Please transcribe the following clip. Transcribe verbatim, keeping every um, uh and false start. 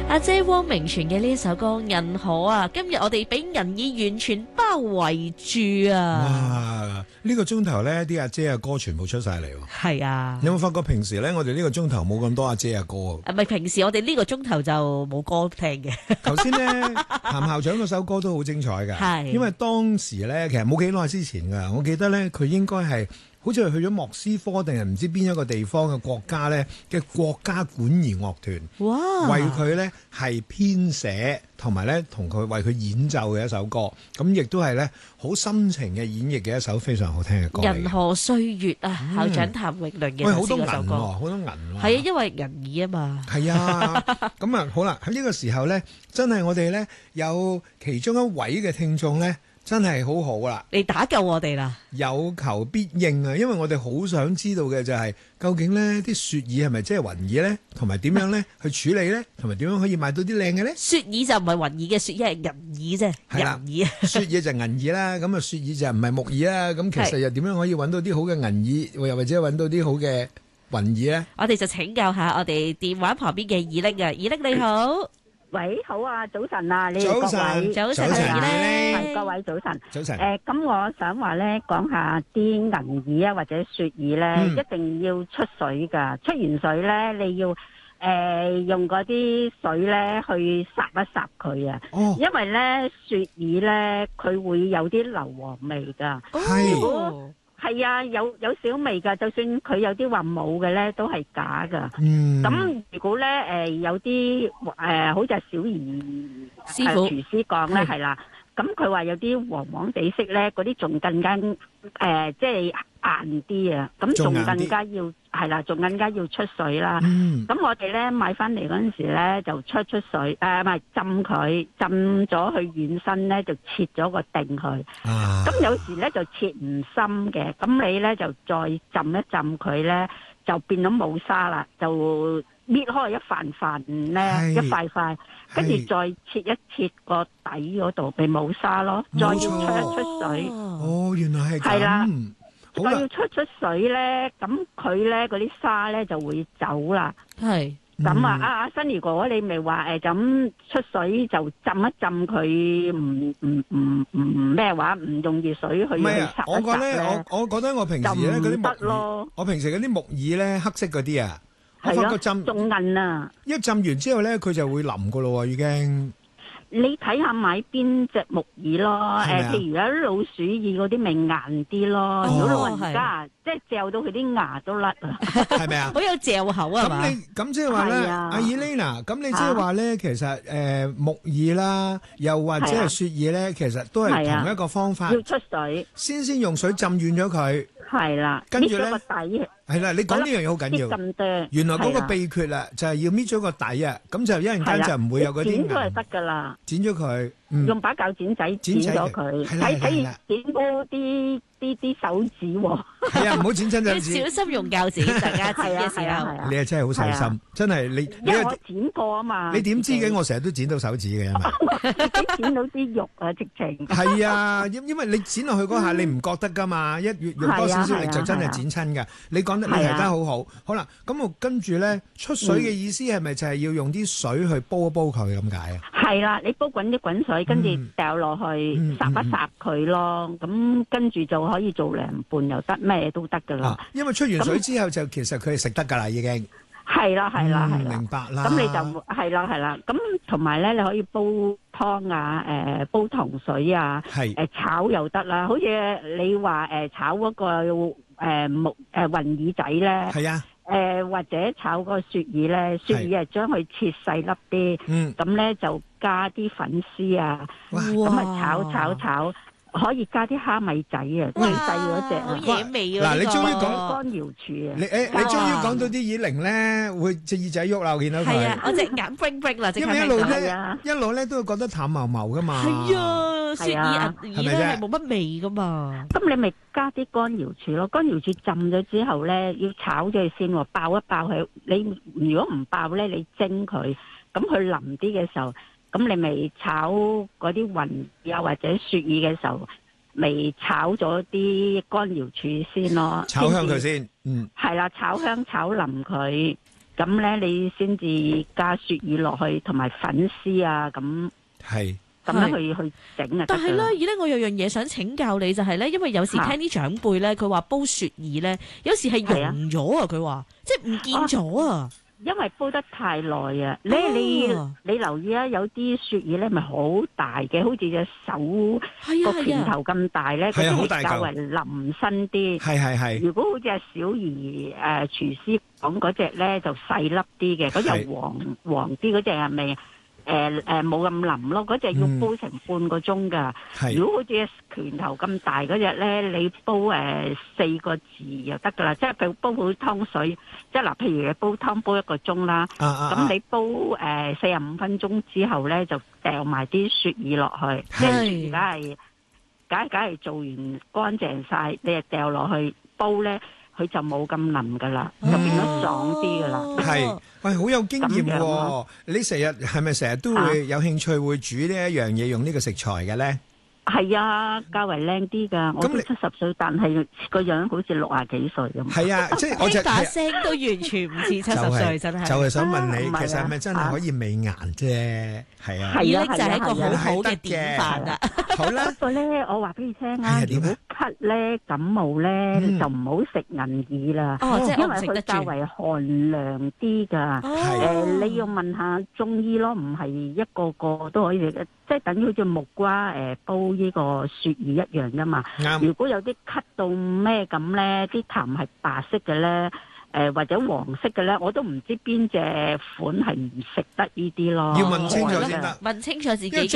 阿姐汪明荃嘅呢一首歌《銀河》啊，今日我哋俾銀意完全包圍住啊！ 哇！呢個鐘頭咧，啲阿姐嘅歌全部出晒嚟喎。 係啊， 你有冇發覺平時咧，我哋呢個鐘頭冇咁多阿姐嘅歌啊？唔係平時我哋呢個鐘頭就冇歌聽嘅。 頭先咧，譚校長嗰首歌都好精彩㗎。係，因為當時咧，其實冇幾耐之前㗎，我記得咧，佢應該係。好似係去咗莫斯科定係唔知邊一個地方嘅國家咧嘅國家管弦樂團，哇！為佢咧係編寫同埋咧同佢為佢演奏嘅一首歌，咁亦都係咧好深情嘅演繹嘅一首非常好聽嘅歌嚟。銀河歲月啊，嗯、校長譚詠麟嘅好多銀喎，好多銀喎。 係啊，因為銀耳啊嘛。係啊，咁啊好啦，喺呢個時候咧，真係我哋咧有其中一位嘅聽眾咧。真係好好啦！ 你打救我哋啦！ 有求必應啊！因為我哋好想知道嘅就係、是、究竟呢啲雪耳係咪即係雲耳咧？同埋點樣咧去處理咧？同埋點樣可以買到啲靚嘅咧？ 雪耳就唔係雲耳嘅雪耳，係銀耳啫。 係啦，銀耳雪耳就銀耳啦，咁啊雪耳就唔係木耳啦。咁其實又點樣可以揾到啲好嘅銀耳，又或者揾到啲好嘅雲耳咧？ 我哋就請教下我哋電話旁邊嘅耳拎啊，耳拎你好。 喂，好啊，早晨啊，你哋各位， 早晨， 係各位早晨， 早晨。 誒，咁我想話咧，講下啲銀耳啊或者雪耳咧， 嗯、 一定要出水噶，出完水咧，你要誒、呃、用嗰啲水咧去霎一霎佢啊，哦、因為咧雪耳咧佢會有啲硫磺味噶， 係、 哦。係啊，有有少味噶，就算佢有啲話冇嘅咧，都係假噶。 嗯， 咁如果咧誒、呃、有啲誒、呃，好似係小儀師傅、呃、廚師講咧，係啦。咁佢話有啲黃黃地色咧，嗰啲仲更加誒、呃，即係硬啲啊！咁仲更加要係啦，仲更加要出水啦。咁、嗯、我哋咧買翻嚟嗰陣時咧，就出出水誒，唔係浸佢，浸咗佢軟身咧，就切咗個定佢。咁、啊、有時咧就切唔深嘅，咁你咧就再浸一浸佢咧，就變咗冇沙啦，就搣開一塊塊咧，一塊塊，跟住再切一切個底嗰度，咪冇沙咯。再要出一出水。 哦，原來係咁。係啦， 再要出出水咧，咁佢咧嗰啲沙咧就會走啦。係。咁啊，阿阿新，如果你咪話誒咁出水就浸一浸佢，唔唔唔唔咩話，唔用熱水去去濕一濕。 我覺得我我覺得我平時咧嗰啲木耳， 我平時嗰啲木耳咧黑色嗰啲啊。我發覺浸仲韌啊！ 一浸完之後咧，佢就會腍噶咯喎，已經。 你睇下買邊隻木耳咯？誒，譬如有啲老鼠耳嗰啲，咪硬啲咯。如果老人家即係嚼到佢啲牙都甩啊， 係咪啊？ 好有嚼口啊嘛！ 咁你咁即係話咧，阿 Elena，咁你即係話咧，其實誒木耳啦，又或者係雪耳咧，其實都係同一個方法。 要出水， 先先用水浸軟咗佢。 係啦， 跟住咧， 搣咗個底。 係啦，你講呢樣嘢好緊要。 咁多， 原來嗰個秘訣啦，就係要搣咗個底啊，咁就一陣間就唔會有嗰啲。 剪咗係得噶啦， 剪咗佢， 用把鉸剪仔剪咗佢，睇睇剪多啲啲啲手指喎。係啊，唔好剪親手指。 要小心用鉸剪，大家剪嘅時候。 你係真係好細心，真係你。 因為我剪過啊嘛。 你點知嘅？我成日都剪到手指嘅，因為你剪到啲肉啊，直情。 係啊，因因為你剪落去嗰下，你唔覺得噶嘛，一越用多少少力就真係剪親噶。你講得你提得好好。好啦，咁我跟住咧出水嘅意思係咪就係要用啲水去煲一煲佢咁解啊？ 係啦，你煲滾啲滾水，跟住掉落去霎一霎佢咯，咁跟住就可以做涼拌又得，咩都得噶啦。 因為出完水之後就其實佢係食得噶啦，已經係啦係啦係啦， 明白啦。 咁你就係啦係啦，咁同埋咧你可以煲湯啊，誒煲糖水啊，誒炒又得啦。好似你話誒炒嗰個。誒木誒雲耳仔咧，係啊，誒或者炒個雪耳咧，雪耳係將佢切細粒啲，嗯，咁咧就加啲粉絲啊，咁啊炒炒炒，可以加啲蝦米仔啊，最細嗰隻， 好野味啊！ 嗱，你終於講乾瑤柱啊， 你誒你終於講到啲耳鈴咧，會隻耳仔喐啦，我見到佢， 係啊，我隻眼 bling bling 啦， 因為一路咧一路咧都會覺得淡茂茂噶嘛， 係啊，雪耳耳咧係冇乜味噶嘛， 咁你咪加啲乾瑤柱咯，乾瑤柱浸咗之後咧，要炒咗佢先喎，爆一爆佢。你如果唔爆咧，你蒸佢，咁佢腍啲嘅時候，咁你咪炒嗰啲雲又或者雪耳嘅時候，咪炒咗啲乾瑤柱先咯， 炒香佢先，嗯， 係啦，炒香炒腍佢。 咁咧你先至加雪耳落去，同埋粉絲啊，咁係咁樣去去整啊。 但係咧，而咧我有樣嘢想請教你，就係咧，因為有時聽啲長輩咧，佢話煲雪耳咧，有時係溶咗啊，佢話即係唔見咗啊。 因為煲得太耐啊！你你你留意啊，有啲雪耳咧，咪好大嘅，好似隻手個拳頭咁大咧，嗰啲係較為腍身啲。係係係。如果好似阿小儀誒廚師講嗰隻咧，就細粒啲嘅，嗰隻黃黃啲嗰隻係咪？誒誒冇咁腍咯，嗰隻要煲成半個鐘噶。嗯、如果好似拳頭咁大嗰隻咧，你煲誒、呃、四個字就得噶啦。即係佢煲好湯水，即係嗱，譬如你煲湯煲一個鐘啦，咁、啊啊、你煲誒四十五分鐘之後咧，就掉埋啲雪耳落去。即係雪耳梗係，梗係梗係做完乾淨晒，你就掉落去煲咧。佢就冇咁腍噶啦，就變咗爽啲噶啦。 係，喂，好有經驗喎！你成日係咪成日都會有興趣會煮呢一樣嘢，用呢個食材嘅咧？係啊，較為靚啲噶。我都七十歲，但係個樣好似六廿幾歲咁。 係啊，即係我就把聲都完全唔似七十歲，真係。 就係想問你，其實係咪真係可以美顏啫？係啊， 耳力就係一個好好嘅典範啊！ 好啦， 不過咧，我話俾你聽啊，如果咳咧、感冒咧，就唔好食銀耳啦。哦，即係因為佢較為寒涼啲㗎。誒，你要問下中醫咯，唔係一個個都可以，即係等於好似木瓜誒煲呢個雪耳一樣啫嘛。啱。如果有啲咳到咩咁咧，啲痰係白色嘅咧。誒或者黃色嘅咧，我都唔知邊隻款係唔食得呢啲咯。 要問清楚先得， 問清楚自己嘅。